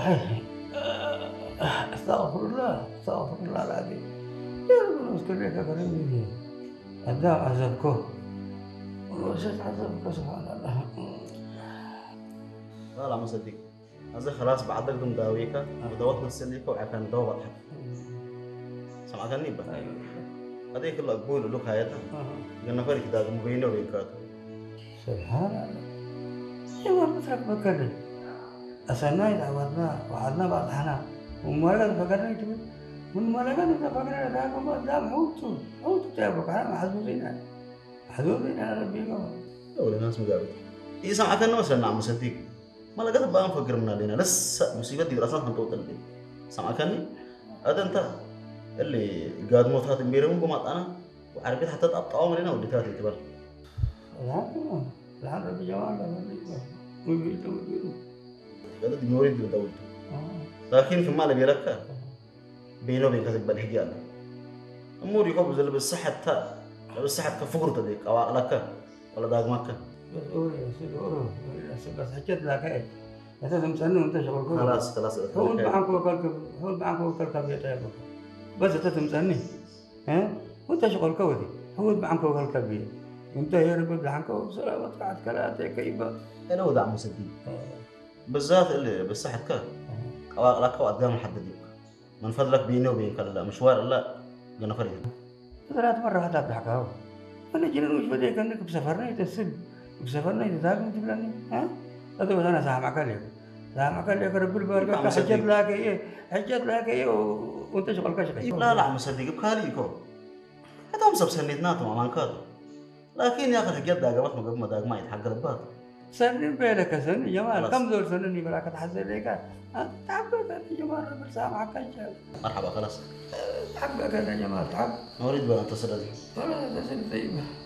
استغفر الله استغفر الله العظيم. يا رب اذكر لك كريم الداء عذبكم والوسط عذبكم سبحان الله. لا لا مصدق هذا خلاص بعدك دم داويك ودوت نسليك وعكان دوا بضحك سمعتني بقى هذيك اللي أقول له حياتها قلنا فرق ده مبينه وبينكات سبحان الله. يا رب ترك بكري أصلنا إذا وعدنا بعض حنا ومالك فكرنا يتم من مالك أنت فكرنا ذاك ما دام حوت تعبك أنا محظوظين أنا ربي كمان. ولا ناس مقابل إيه سمعتنا مثلا نعم مصدق ما لقيت بقى نفكر من علينا لسه مصيبة دي أصلا هنطوط اللي سمعتني هذا أنت اللي قاد موت هات مبيرهم قمت أنا وعرفت حتى تقطعوا مننا ودي تاتي تبر. لا ربي جمال ربي هذا دي مورد داود لكن في مال بيركا بينه وبين كذب بالحجاب أمور يقبل زل بالصحة تا بالصحة كفقر تديك أو عقلك ولا داغ مكة بس حكيت لك ايه انت تمسنه وانت شغل خلاص هو معك وكلك بيتك بس انت تمسني ها وانت شغل كودي هو معك وكلك بيت انت يا رب بلعنك وسلامتك على كلاتك كيف انا ودع مسدي بالذات اللي بالصحة كا أو عقلك وقدام محددين من فضلك بيني وبينك لا مشوار لا جنا فريق ثلاث مرات بحكاو انا جينا مش بدي كانك بسفرنا يتسب بسفرنا يتذاك انت بلاني ها هذا انا سامعك لك رب البركه حجت لك ايه وانت شغلك شغل لا مصدق بخاليكو هذا هم سبسنيتناتهم امانكاتو لكن يا اخي حجت داغمت ما داغ ما يتحقق الباب سنين بالك سنين جمال كم دول سنين براك تحسن لك تعبك يا جمال رب سامعك ان شاء الله مرحبا خلاص تعبك يا جمال تعب ما اريد ان اتصل بك ولا تصل طيب